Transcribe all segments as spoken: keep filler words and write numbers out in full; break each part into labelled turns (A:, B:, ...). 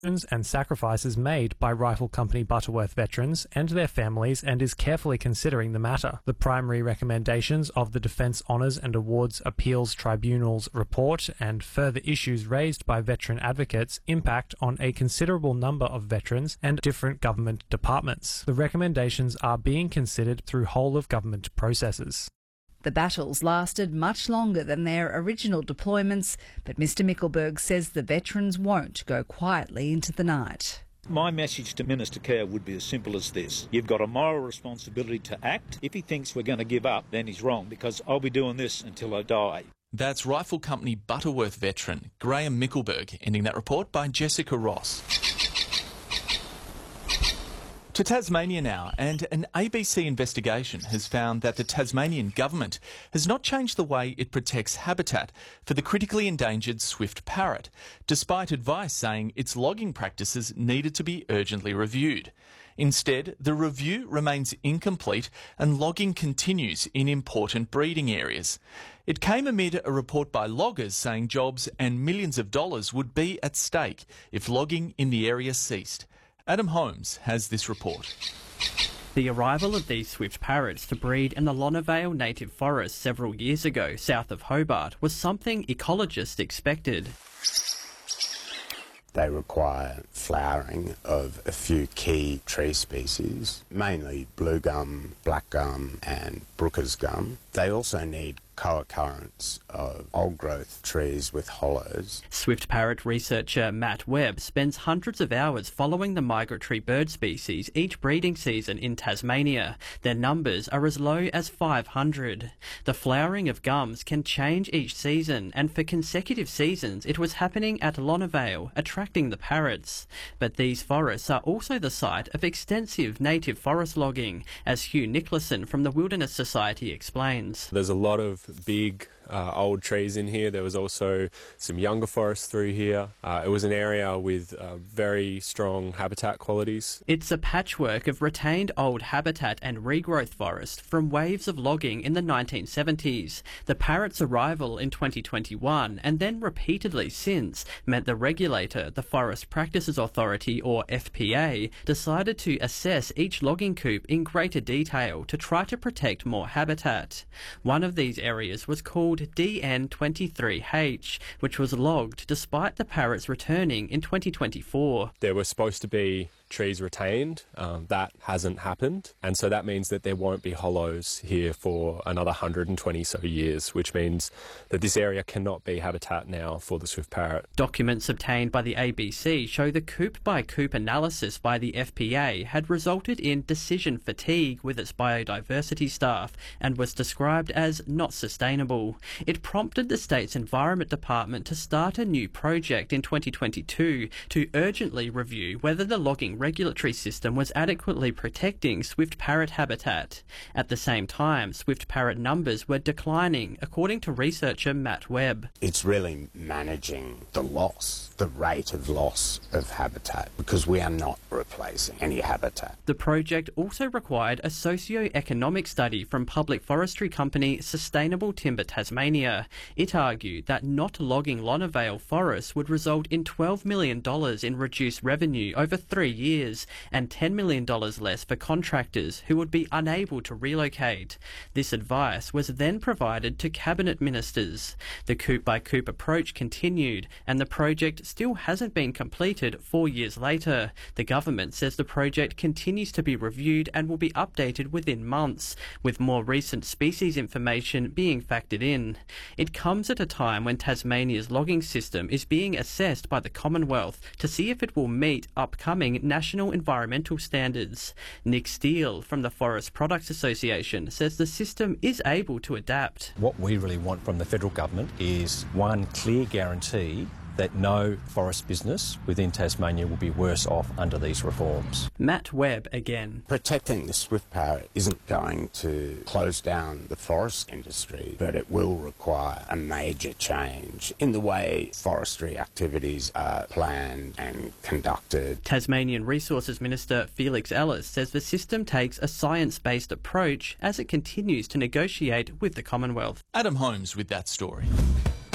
A: and sacrifices made by Rifle Company Butterworth veterans and their families, and is carefully considering the matter. The primary recommendations of the Defence Honours and Awards Appeals Tribunal's report and further issues raised by veteran advocates impact on a considerable number of veterans and different government departments. The recommendations are being considered through whole-of-government processes.
B: The battles lasted much longer than their original deployments, but Mr Mickelberg says the veterans won't go quietly into the night.
C: My message to Minister Kerr would be as simple as this. You've got a moral responsibility to act. If he thinks we're going to give up, then he's wrong, because I'll be doing this until I die.
D: That's Rifle Company Butterworth veteran Graham Mickelberg, ending that report by Jessica Ross. To Tasmania now, and an A B C investigation has found that the Tasmanian government has not changed the way it protects habitat for the critically endangered swift parrot, despite advice saying its logging practices needed to be urgently reviewed. Instead, the review remains incomplete and logging continues in important breeding areas. It came amid a report by loggers saying jobs and millions of dollars would be at stake if logging in the area ceased. Adam Holmes has this report.
E: The arrival of these swift parrots to breed in the Lonavale Native Forest several years ago, south of Hobart, was something ecologists expected.
F: They require flowering of a few key tree species, mainly blue gum, black gum and Brooker's gum. They also need co-occurrence of old-growth trees with hollows.
E: Swift parrot researcher Matt Webb spends hundreds of hours following the migratory bird species each breeding season in Tasmania. Their numbers are as low as five hundred. The flowering of gums can change each season, and for consecutive seasons it was happening at Lonavale, attracting the parrots. But these forests are also the site of extensive native forest logging, as Hugh Nicholson from the Wilderness Society explains.
G: There's a lot of big uh, old trees in here. There was also some younger forests through here. Uh, it was an area with uh, very strong habitat qualities.
E: It's a patchwork of retained old habitat and regrowth forest from waves of logging in the nineteen seventies. The parrot's arrival in twenty twenty-one, and then repeatedly since, meant the regulator, the Forest Practices Authority or F P A, decided to assess each logging coupe in greater detail to try to protect more habitat. One of these areas was called D N twenty-three H, which was logged despite the parrots returning in twenty twenty-four.
G: There were supposed to be trees retained. Um, that hasn't happened, and so that means that there won't be hollows here for another one hundred twenty so years, which means that this area cannot be habitat now for the swift parrot.
E: Documents obtained by the A B C show the coupe-by-coupe analysis by the F P A had resulted in decision fatigue with its biodiversity staff and was described as not sustainable. It prompted the state's Environment Department to start a new project in twenty twenty-two to urgently review whether the logging regulatory system was adequately protecting swift parrot habitat. At the same time, swift parrot numbers were declining, according to researcher Matt Webb.
F: It's really managing the loss, the rate of loss of habitat, because we are not replacing any habitat.
E: The project also required a socio-economic study from public forestry company Sustainable Timber Tasmania. It argued that not logging Lonavale forests would result in twelve million dollars in reduced revenue over three years and ten million dollars less for contractors who would be unable to relocate. This advice was then provided to cabinet ministers. The coupe-by-coupe approach continued, and the project still hasn't been completed four years later. The government says the project continues to be reviewed and will be updated within months, with more recent species information being factored in. It comes at a time when Tasmania's logging system is being assessed by the Commonwealth to see if it will meet upcoming national environmental standards. Nick Steele from the Forest Products Association says the system is able to adapt.
H: What we really want from the federal government is one clear guarantee that no forest business within Tasmania will be worse off under these reforms.
E: Matt Webb again.
F: Protecting the swift parrot isn't going to close down the forest industry, but it will require a major change in the way forestry activities are planned and conducted.
E: Tasmanian Resources Minister Felix Ellis says the system takes a science-based approach as it continues to negotiate with the Commonwealth.
D: Adam Holmes with that story.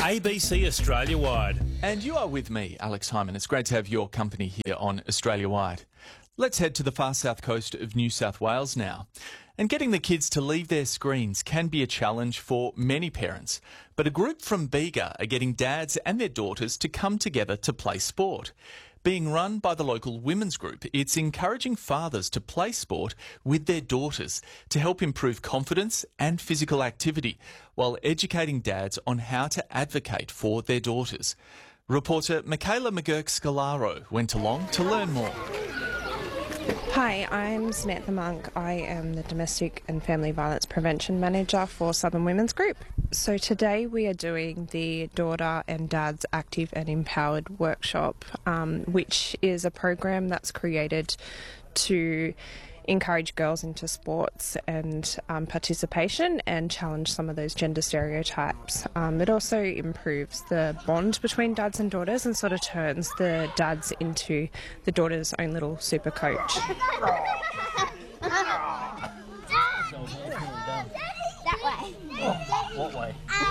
I: A B C Australia Wide.
D: And you are with me, Alex Hyman. It's great to have your company here on Australia Wide. Let's head to the far south coast of New South Wales now. And getting the kids to leave their screens can be a challenge for many parents. But a group from Bega are getting dads and their daughters to come together to play sport. Being run by the local women's group, it's encouraging fathers to play sport with their daughters to help improve confidence and physical activity, while educating dads on how to advocate for their daughters. Reporter Michaela McGurk-Scalaro went along to learn more.
J: Hi, I'm Samantha Monk. I am the Domestic and Family Violence Prevention Manager for Southern Women's Group. So today we are doing the Daughter and Dad's Active and Empowered Workshop, um, which is a program that's created to encourage girls into sports and um, participation and challenge some of those gender stereotypes. Um, it also improves the bond between dads and daughters and sort of turns the dads into the daughter's own little super coach.
K: That way.
I: Oh, what way?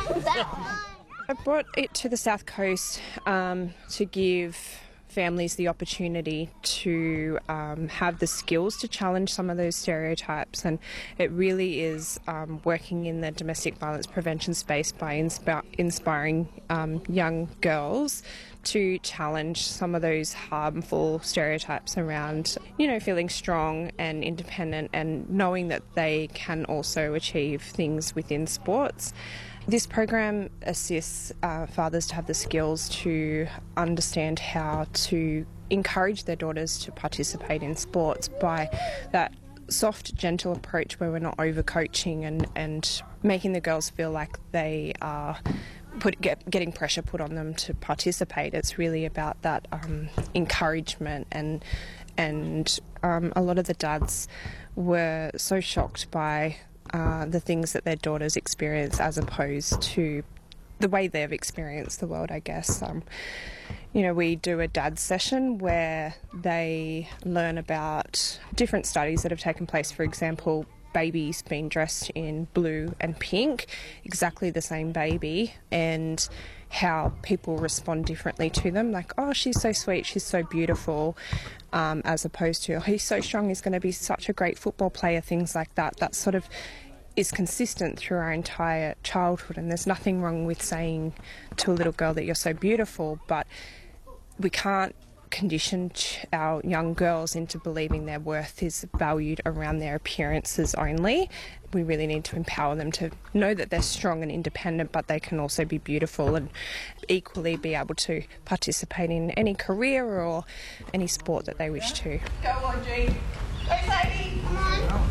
J: I brought it to the South Coast um, to give families the opportunity to um, have the skills to challenge some of those stereotypes, and it really is um, working in the domestic violence prevention space by insp- inspiring um, young girls to challenge some of those harmful stereotypes around, you know, feeling strong and independent and knowing that they can also achieve things within sports. This program assists uh, fathers to have the skills to understand how to encourage their daughters to participate in sports by that soft, gentle approach where we're not over-coaching and, and making the girls feel like they are put, get, getting pressure put on them to participate. It's really about that um, encouragement, and, and um, a lot of the dads were so shocked by Uh, the things that their daughters experience as opposed to the way they've experienced the world, I guess. Um, you know, we do a dad session where they learn about different studies that have taken place. For example, babies being dressed in blue and pink, exactly the same baby, and how people respond differently to them. Like, oh, she's so sweet, she's so beautiful, um, as opposed to, oh, he's so strong, he's going to be such a great football player, things like that. That sort of is consistent through our entire childhood, and there's nothing wrong with saying to a little girl that you're so beautiful, but we can't condition our young girls into believing their worth is valued around their appearances only. We really need to empower them to know that they're strong and independent, but they can also be beautiful and equally be able to participate in any career or any sport that they wish to.
K: Go on, G. Go, Sadie. Come on.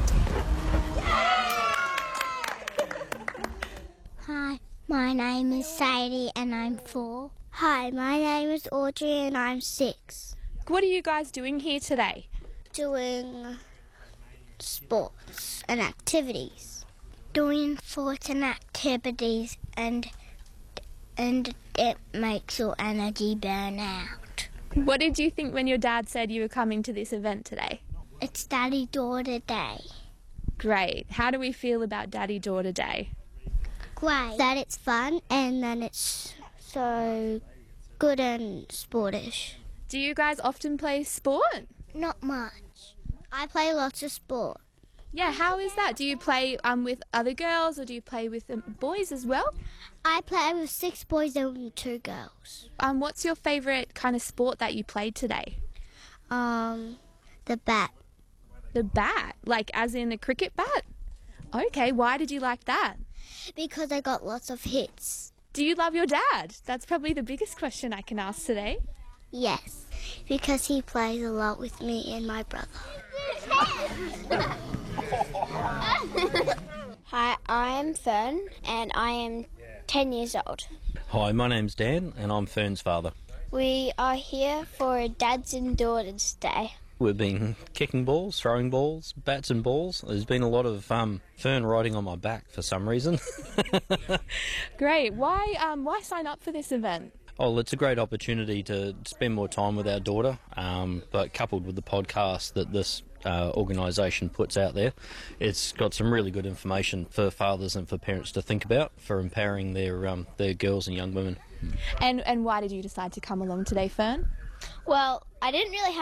L: Hi, my name is Sadie and I'm four. Hi, my name is Audrey and I'm six.
M: What are you guys doing here today?
L: Doing sports and activities. Doing sports and activities and and it makes your energy burn out.
M: What did you think when your dad said you were coming to this event today?
L: It's Daddy-Daughter Day.
M: Great. How do we feel about Daddy-Daughter Day?
L: Great. That it's fun and then it's so good and sportish.
M: Do you guys often play sport?
L: Not much. I play lots of sport.
M: Yeah, how is that? Do you play um, with other girls or do you play with um, boys as well?
L: I play with six boys and two girls.
M: Um, what's your favourite kind of sport that you played today?
L: Um, the bat.
M: The bat? Like as in a cricket bat? Okay, why did you like that?
L: Because I got lots of hits.
M: Do you love your dad? That's probably the biggest question I can ask today.
L: Yes, because he plays a lot with me and my brother.
N: Hi, I am Fern and I am ten years old.
O: Hi, my name's Dan and I'm Fern's father.
N: We are here for a Dads and Daughters Day.
O: We've been kicking balls, throwing balls, bats and balls. There's been a lot of um, Fern riding on my back for some reason.
M: Great. Why um, why sign up for this event?
O: Oh, it's a great opportunity to spend more time with our daughter, um, but coupled with the podcast that this uh, organisation puts out there, it's got some really good information for fathers and for parents to think about for empowering their um, their girls and young women.
M: And and why did you decide to come along today, Fern?
N: Well, I didn't really